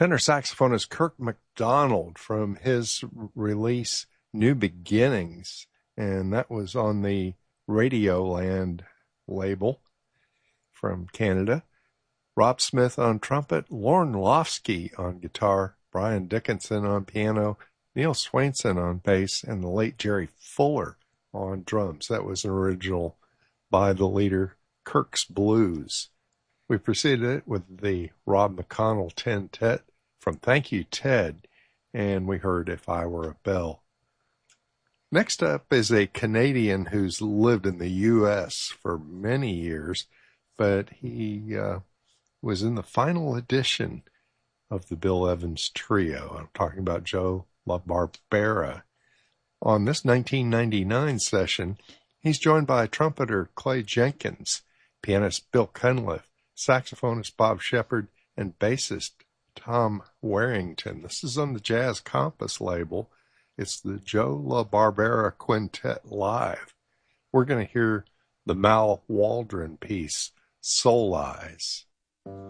tenor saxophonist Kirk MacDonald from his release New Beginnings, and that was on the Radioland label from Canada. Rob Smith on trumpet, Lorne Lofsky on guitar, Brian Dickinson on piano, Neil Swainson on bass, and the late Jerry Fuller on drums. That was an original by the leader, Kirk's Blues. We preceded it with the Rob McConnell Tentet from Thank You, Ted, and we heard If I Were a Bell. Next up is a Canadian who's lived in the U.S. for many years, but he was in the final edition of the Bill Evans Trio. I'm talking about Joe LaBarbera. On this 1999 session, he's joined by trumpeter Clay Jenkins, pianist Bill Cunliffe, saxophonist Bob Shepard, and bassist Tom Warrington. This is on the Jazz Compass label. It's the Joe LaBarbera Quintet Live. We're going to hear the Mal Waldron piece, Soul Eyes.